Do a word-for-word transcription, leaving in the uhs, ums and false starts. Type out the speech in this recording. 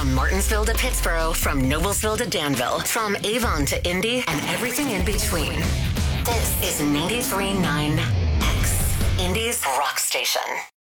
From Martinsville to Pittsburgh, from Noblesville to Danville, from Avon to Indy, and everything in between. This is ninety-three point nine X, Indy's rock station.